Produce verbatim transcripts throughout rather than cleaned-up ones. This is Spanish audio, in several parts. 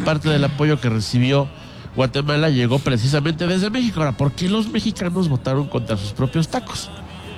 parte del apoyo que recibió Guatemala llegó precisamente desde México. Ahora, ¿por qué los mexicanos votaron contra sus propios tacos?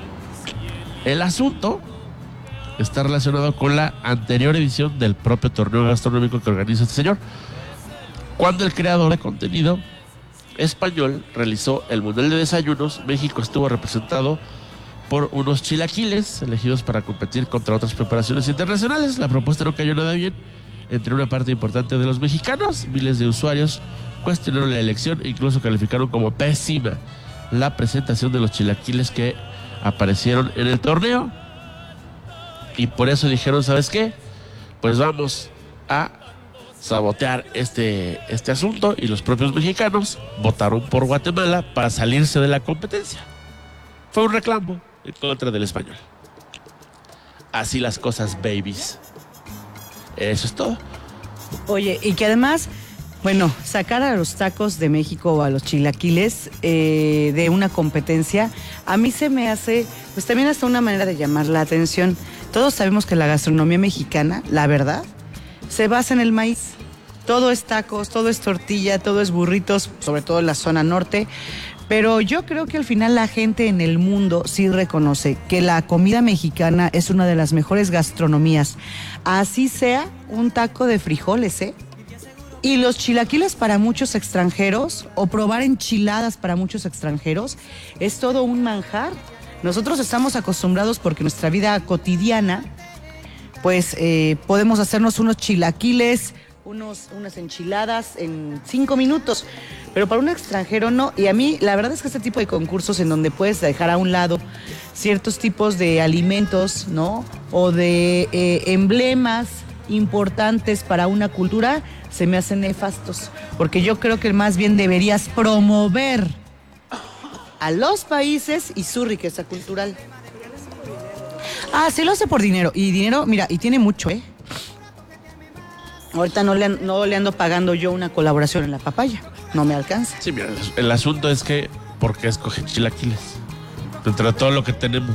El asunto está relacionado con la anterior edición del propio torneo gastronómico que organiza este señor, cuando el creador de contenido español realizó el Mundial de Desayunos. México estuvo representado por unos chilaquiles elegidos para competir contra otras preparaciones internacionales. La propuesta no cayó nada bien entre una parte importante de los mexicanos. Miles de usuarios cuestionaron la elección e incluso calificaron como pésima la presentación de los chilaquiles que aparecieron en el torneo. Y por eso dijeron, ¿sabes qué? Pues vamos a sabotear este, este asunto, y los propios mexicanos votaron por Guatemala para salirse de la competencia. Fue un reclamo en contra del español. Así las cosas, babies. Eso es todo. Oye, y que además, bueno, sacar a los tacos de México o a los chilaquiles eh, de una competencia, a mí se me hace, pues también hasta una manera de llamar la atención. Todos sabemos que la gastronomía mexicana, la verdad, se basa en el maíz. Todo es tacos, todo es tortilla, todo es burritos, sobre todo en la zona norte. Pero yo creo que al final la gente en el mundo sí reconoce que la comida mexicana es una de las mejores gastronomías. Así sea un taco de frijoles, ¿eh? Y los chilaquiles para muchos extranjeros, o probar enchiladas para muchos extranjeros, es todo un manjar. Nosotros estamos acostumbrados porque nuestra vida cotidiana, pues eh, podemos hacernos unos chilaquiles, unos, unas enchiladas en cinco minutos, pero para un extranjero no. Y a mí la verdad es que este tipo de concursos en donde puedes dejar a un lado ciertos tipos de alimentos, ¿no? O de eh, emblemas importantes para una cultura, se me hacen nefastos, porque yo creo que más bien deberías promover a los países y su riqueza cultural. Ah, sí lo hace por dinero. Y dinero, mira, y tiene mucho, ¿eh? Ahorita no le, no le ando pagando yo una colaboración en la papaya. No me alcanza. Sí, mira, el asunto es que, ¿por qué escogen chilaquiles? Entre todo lo que tenemos.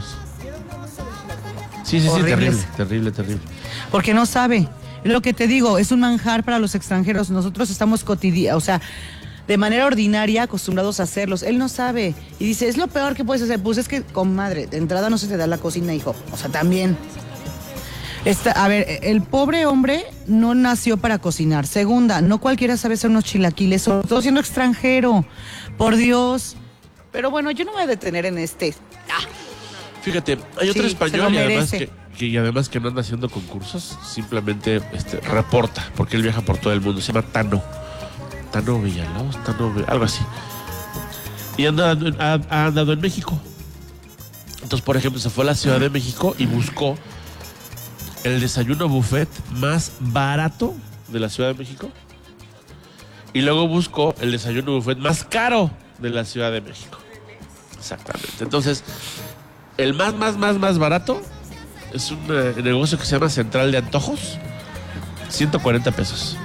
Sí, sí, sí, Horribles. terrible, terrible, terrible. Porque no sabe. Es lo que te digo, es un manjar para los extranjeros. Nosotros estamos cotidianos, o sea, de manera ordinaria acostumbrados a hacerlos. Él no sabe. Y dice, es lo peor que puedes hacer. Pues es que, comadre, de entrada no se te da la cocina, hijo. O sea, también. Esta, a ver, el pobre hombre no nació para cocinar. Segunda, no cualquiera sabe hacer unos chilaquiles, sobre todo siendo extranjero. Por Dios. Pero bueno, yo no me voy a detener en este. Ah. Fíjate, hay otro Sí, español se y lo además merece. que, que y además que no anda haciendo concursos, simplemente este, reporta, porque él viaja por todo el mundo. Se llama Tano. Tano Villalobos, Tano, algo así. Y anda, ha, ha andado en México. Entonces, por ejemplo, se fue a la Ciudad de México y buscó el desayuno buffet más barato de la Ciudad de México. Y luego buscó el desayuno buffet más caro de la Ciudad de México. Exactamente. Entonces, el más, más, más, más barato es un eh, negocio que se llama Central de Antojos. ciento cuarenta pesos.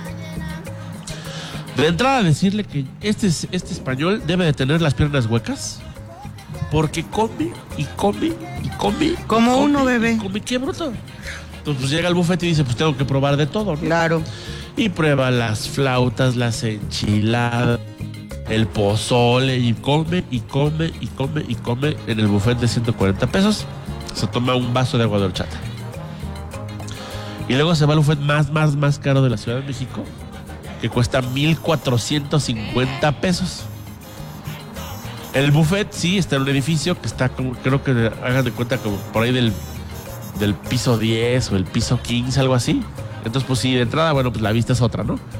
De entrada, decirle que este, este español debe de tener las piernas huecas, porque come y come y come. Como y come, uno, bebé. Y come, qué bruto. Entonces pues, llega al buffet y dice, pues tengo que probar de todo, ¿no? Claro. Y prueba las flautas, las enchiladas, el pozole, y come y come y come y come en el buffet de ciento cuarenta pesos. Se toma un vaso de agua de horchata. Y luego se va al buffet más, más, más caro de la Ciudad de México, que cuesta mil cuatrocientos cincuenta pesos. El buffet sí está en un edificio que está como, creo que hagan de cuenta como por ahí del, del piso diez o el piso quince, algo así. Entonces pues sí, de entrada, bueno, pues la vista es otra, ¿no?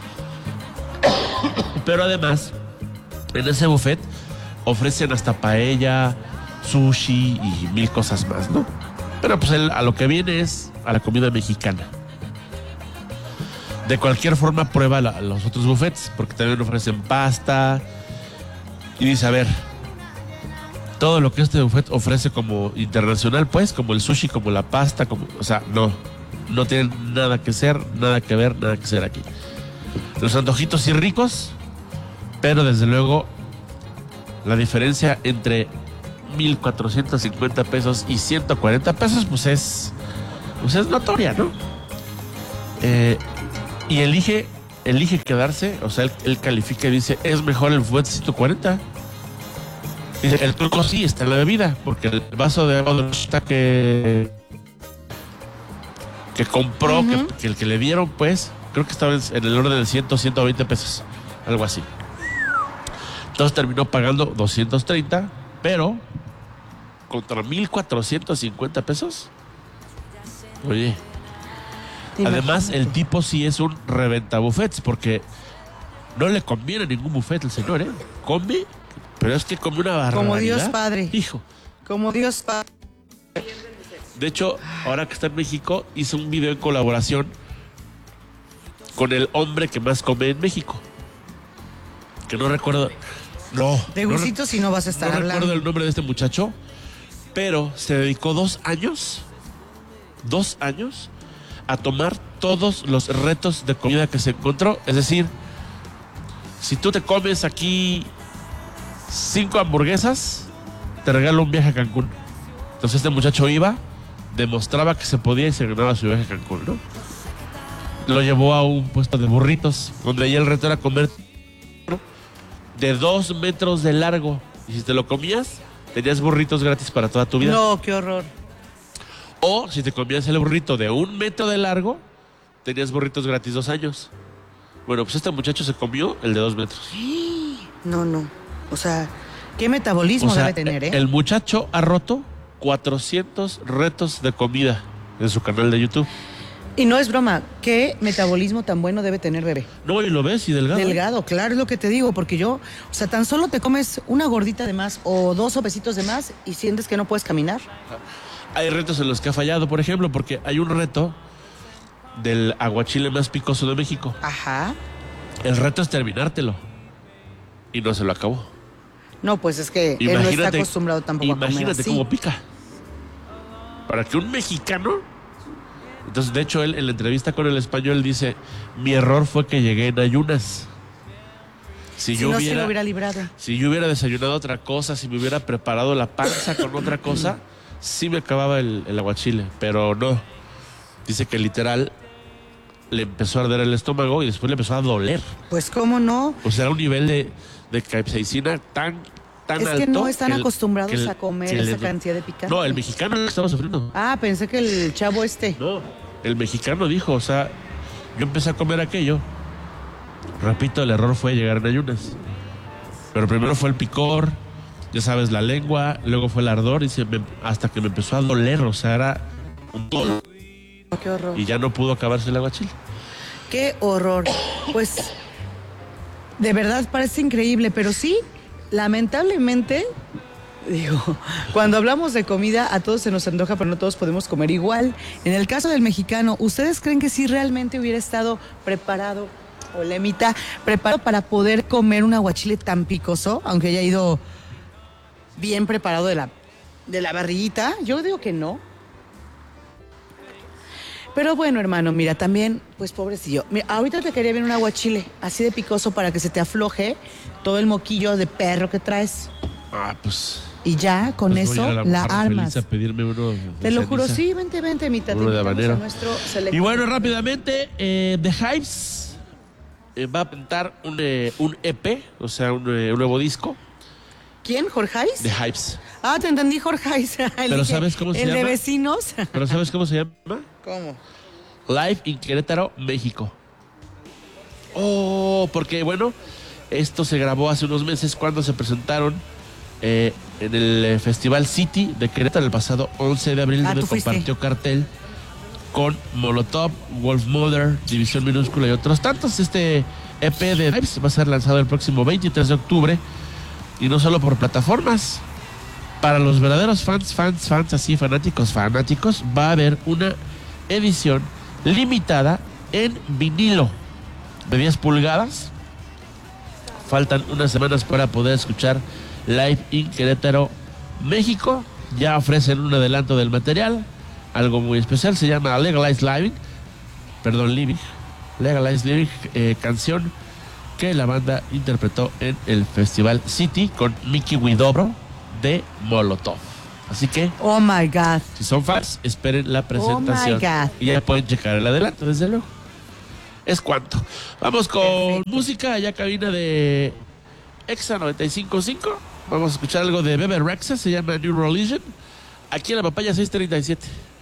Pero además, en ese buffet ofrecen hasta paella, sushi y mil cosas más, ¿no? Pero pues él a lo que viene es a la comida mexicana. De cualquier forma prueba la, los otros buffets, porque también ofrecen pasta. Y dice, a ver, todo lo que este buffet ofrece como internacional, pues, como el sushi, como la pasta, como, o sea, no, no tienen nada que ser, nada que ver, nada que ser aquí. Los antojitos sí ricos, pero desde luego la diferencia entre mil cuatrocientos cincuenta pesos y ciento cuarenta pesos, pues es, pues es notoria, ¿no? Eh, y elige elige quedarse, o sea, él, él califica y dice, es mejor el buffet ciento cuarenta. Dice, el truco sí está en la bebida, porque el vaso de agua de horchata que que compró, uh-huh. que, que el que le dieron, pues, creo que estaba en, en el orden de cien, ciento veinte pesos, algo así. Entonces terminó pagando doscientos treinta, pero contra mil cuatrocientos cincuenta pesos. Oye, además el tipo sí es un reventa buffets, porque no le conviene ningún buffet al señor, ¿eh? Come, pero es que come una barbaridad. Como Dios Padre. Hijo. Como Dios Padre. De hecho, ahora que está en México, hizo un video en colaboración con el hombre que más come en México. Que no recuerdo. No. De gustitos si no vas a estar no hablando. No recuerdo el nombre de este muchacho, pero se dedicó dos años, dos años, a tomar todos los retos de comida que se encontró. Es decir, si tú te comes aquí cinco hamburguesas, te regalo un viaje a Cancún. Entonces este muchacho iba, demostraba que se podía y se ganaba su viaje a Cancún, ¿no? Lo llevó a un puesto de burritos, donde ahí el reto era comer de dos metros de largo. Y si te lo comías, tenías burritos gratis para toda tu vida. No, qué horror. O si te comías el burrito de un metro de largo, tenías burritos gratis dos años. Bueno, pues este muchacho se comió el de dos metros. No, no. O sea, ¿qué metabolismo o sea, debe tener, eh? El muchacho ha roto cuatrocientos retos de comida en su canal de YouTube. Y no es broma, ¿qué metabolismo tan bueno debe tener, bebé? No, y lo ves, y delgado. Delgado, claro, es lo que te digo, porque yo, o sea, tan solo te comes una gordita de más o dos sopecitos de más y sientes que no puedes caminar. Hay retos en los que ha fallado, por ejemplo, porque hay un reto del aguachile más picoso de México. Ajá. El reto es terminártelo. Y no se lo acabó. No, pues es que imagínate, él no está acostumbrado tampoco a comer así. Imagínate cómo pica. Para que un mexicano... Entonces, de hecho, él en la entrevista con El Español dice, mi error fue que llegué en ayunas. Si, si yo no hubiera, se lo hubiera librado. Si yo hubiera desayunado otra cosa, si me hubiera preparado la panza con otra cosa, sí me acababa el, el aguachile. Pero no. Dice que literal le empezó a arder el estómago y después le empezó a doler. Pues, ¿cómo no? O sea, era un nivel de, de capsaicina tan... Tan es alto que no están que el, acostumbrados que el, a comer que esa le, cantidad de picante. No, el mexicano estaba sufriendo. Ah, pensé que el chavo este. No, el mexicano dijo, o sea, yo empecé a comer aquello. Repito, el error fue llegar en ayunas. Pero primero fue el picor, ya sabes, la lengua, luego fue el ardor y se me, hasta que me empezó a doler, o sea, era un dolor. Oh, qué horror. Y ya no pudo acabarse el aguachile. Qué horror. Pues, de verdad parece increíble, pero sí... Lamentablemente, digo, cuando hablamos de comida, a todos se nos antoja, pero no todos podemos comer igual. En el caso del mexicano, ¿ustedes creen que sí realmente hubiera estado preparado, o Lemita, preparado para poder comer un aguachile tan picoso, aunque haya ido bien preparado de la, de la barriguita? Yo digo que no. Pero bueno, hermano, mira, también, pues pobrecillo. Mira, ahorita te quería ver un aguachile así de picoso para que se te afloje todo el moquillo de perro que traes. Ah, pues... Y ya, con pues eso, la, la armas. A pedirme uno de te lo ceniza. Juro, sí, vente, vente, mitad. Uno de habanero. Y bueno, de... rápidamente, eh, The Hives eh, va a pintar un, eh, un E P, o sea, un, eh, un nuevo disco. ¿Quién? ¿Jorgeis? The Hives. Ah, te entendí, Jorgeis. Pero dije, ¿sabes cómo se el llama? El de vecinos. ¿Pero sabes cómo se llama? ¿Cómo? Live in Querétaro, México. Oh, porque bueno, esto se grabó hace unos meses cuando se presentaron eh, en el eh, Festival City de Querétaro el pasado once de abril, ah, donde compartió cartel con Molotov, Wolf Mother, División Minúscula y otros tantos. Este E P de Hives va a ser lanzado el próximo veintitrés de octubre y no solo por plataformas. Para los verdaderos fans, fans, fans, así fanáticos, fanáticos, va a haber una edición limitada en vinilo de diez pulgadas. Faltan unas semanas para poder escuchar Live in Querétaro, México. Ya ofrecen un adelanto del material, algo muy especial, se llama Legalize Living, perdón, Living, Legalize Living, eh, canción que la banda interpretó en el Festival City con Mickey Widobro de Molotov. Así que, oh my God, si son fans, esperen la presentación. Oh my God. Y ya pueden checar el adelanto, desde luego. es cuanto. Vamos con Perfecto. música, ya cabina de Exa noventa y cinco punto cinco. Vamos a escuchar algo de Bebe Rexha, se llama New Religion. Aquí en la papaya seiscientos treinta y siete.